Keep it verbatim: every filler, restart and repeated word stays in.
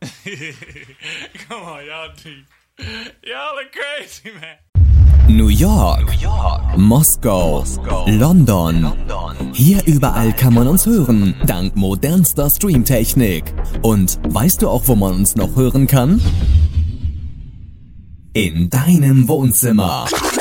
Come on, y'all deep. Y'all are crazy, man. New York, New York, Moskau, Moskau, London. London. Hier überall kann man uns hören, dank modernster Streamtechnik. Und weißt du auch, wo man uns noch hören kann? In deinem Wohnzimmer.